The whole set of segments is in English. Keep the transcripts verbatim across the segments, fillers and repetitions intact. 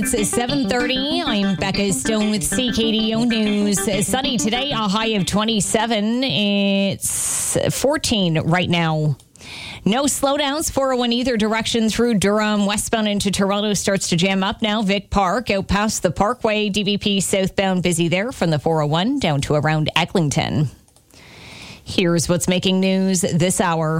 It's seven thirty. I'm Becca Stone with C K D O News. Sunny today, a high of twenty-seven. It's fourteen right now. No slowdowns, four oh one either direction through Durham. Westbound into Toronto starts to jam up now. Vic Park, out past the Parkway. D V P southbound busy there from the four oh one down to around Eglinton. Here's what's making news this hour.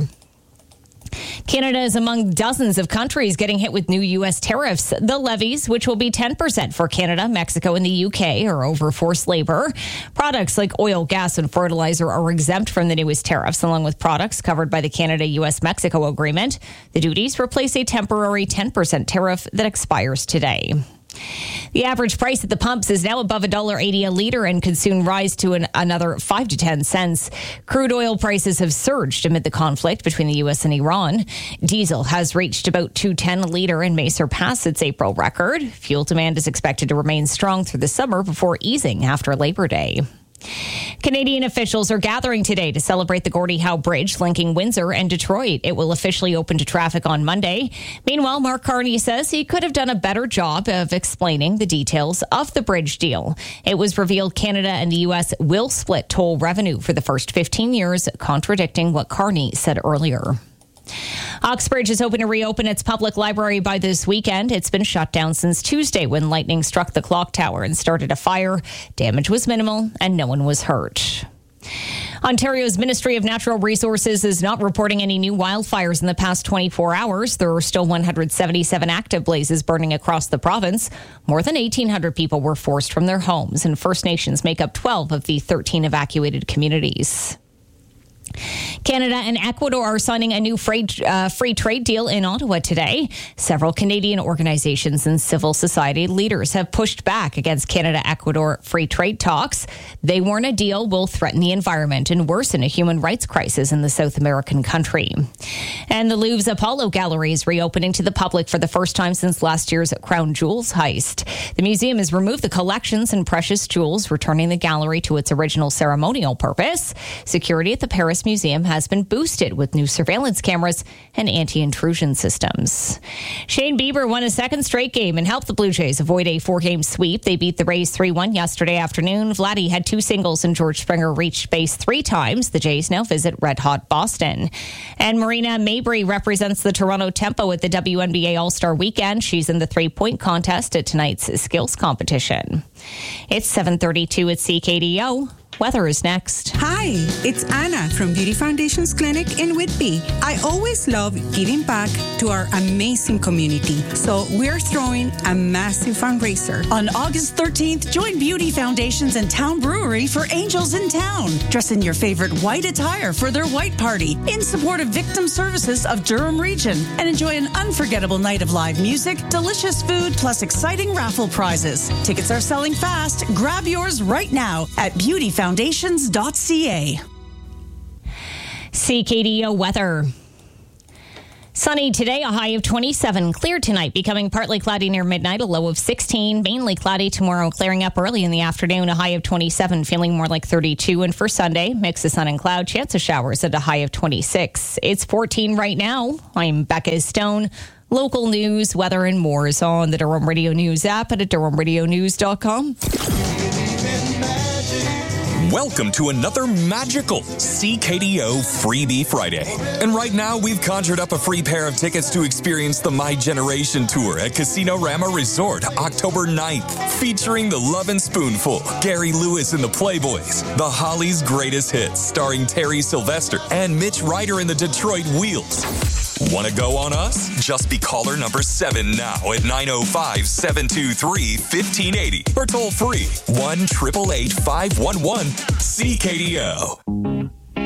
Canada is among dozens of countries getting hit with new U S tariffs. The levies, which will be ten percent for Canada, Mexico, and the U K, are over forced labor. Products like oil, gas, and fertilizer are exempt from the newest tariffs, along with products covered by the Canada-U S Mexico agreement. The duties replace a temporary ten percent tariff that expires today. The average price at the pumps is now above one dollar eighty a litre and could soon rise to an, another five to ten cents. Crude oil prices have surged amid the conflict between the U S and Iran. Diesel has reached about two ten a litre and may surpass its April record. Fuel demand is expected to remain strong through the summer before easing after Labor Day. Canadian officials are gathering today to celebrate the Gordie Howe Bridge linking Windsor and Detroit. It will officially open to traffic on Monday. Meanwhile, Mark Carney says he could have done a better job of explaining the details of the bridge deal. It was revealed Canada and the U S will split toll revenue for the first fifteen years, contradicting what Carney said earlier. Oxbridge is hoping to reopen its public library by this weekend. It's been shut down since Tuesday when lightning struck the clock tower and started a fire. Damage was minimal and no one was hurt. Ontario's Ministry of Natural Resources is not reporting any new wildfires in the past twenty-four hours. There are still one hundred seventy-seven active blazes burning across the province. More than eighteen hundred people were forced from their homes, and First Nations make up twelve of the thirteen evacuated communities. Canada and Ecuador are signing a new free, uh, free trade deal in Ottawa today. Several Canadian organizations and civil society leaders have pushed back against Canada-Ecuador free trade talks. They warn a deal will threaten the environment and worsen a human rights crisis in the South American country. And the Louvre's Apollo Gallery is reopening to the public for the first time since last year's Crown Jewels heist. The museum has removed the collections and precious jewels, returning the gallery to its original ceremonial purpose. Security at the Paris Museum has been boosted with new surveillance cameras and anti-intrusion systems. Shane Bieber won a second straight game and helped the Blue Jays avoid a four-game sweep. They beat the Rays three one yesterday afternoon. Vladdy had two singles and George Springer reached base three times. The Jays now visit red-hot Boston. And Marina Mabry represents the Toronto Tempo at the W N B A All-Star Weekend. She's in the three-point contest at tonight's skills competition. It's seven thirty-two at C K D O. Weather is next. Hi, it's Anna from Beauty Foundations Clinic in Whitby. I always love giving back to our amazing community, so we're throwing a massive fundraiser. On August thirteenth, join Beauty Foundations and Town Brewery for Angels in Town. Dress in your favorite white attire for their white party in support of Victim Services of Durham Region and enjoy an unforgettable night of live music, delicious food, plus exciting raffle prizes. Tickets are selling fast. Grab yours right now at beauty foundations dot c a. C K D O weather. Sunny today, a high of twenty-seven. Clear tonight, becoming partly cloudy near midnight, a low of sixteen. Mainly cloudy tomorrow, clearing up early in the afternoon, a high of twenty-seven, feeling more like thirty-two. And for Sunday, mix of sun and cloud, chance of showers at a high of twenty-six. It's fourteen right now. I'm Becca Stone. Local news, weather, and more is on the Durham Radio News app and at durham radio news dot com. Welcome to another magical C K D O Freebie Friday. And right now, we've conjured up a free pair of tickets to experience the My Generation Tour at Casino Rama Resort, October ninth, featuring the Love and Spoonful, Gary Lewis and the Playboys, the Hollies' Greatest Hits, starring Terry Sylvester and Mitch Ryder and the Detroit Wheels. Want to go on us? Just be caller number seven now at nine oh five, seven two three, one five eight oh or toll free one eight eight eight, five one one C K D O.